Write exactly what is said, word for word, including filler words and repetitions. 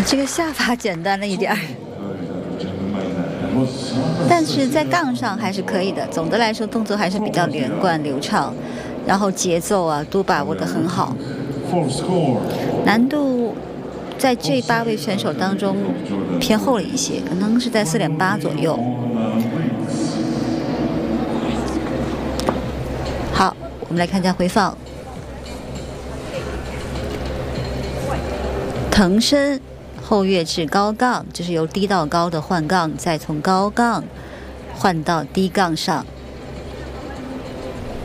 这个下法简单了一点儿，但是在杠上还是可以的。总的来说，动作还是比较连贯流畅，然后节奏啊都把握得很好。难度在这八位选手当中偏厚了一些，可能是在四点八左右。好，我们来看一下回放。腾身后跃至高杠，这是由低到高的换杠，再从高杠换到低杠上。